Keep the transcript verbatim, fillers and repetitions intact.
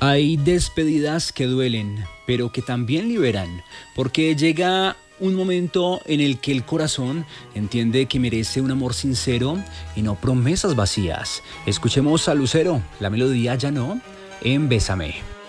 Hay despedidas que duelen, pero que también liberan, porque llega un momento en el que el corazón entiende que merece un amor sincero y no promesas vacías. Escuchemos a Lucero, la melodía Ya No, en Bésame.